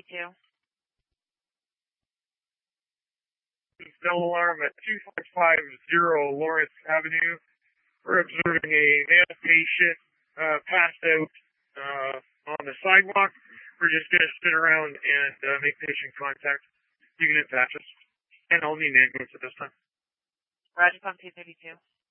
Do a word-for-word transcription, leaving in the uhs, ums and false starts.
thirty-two. Bell alarm at two five five zero Lawrence Avenue. We're observing a male patient uh, passed out uh, on the sidewalk. We're just going to sit around and uh, make patient contact. You can attach us. And I'll need an ambulance at this time. Roger, pump two thirty-two.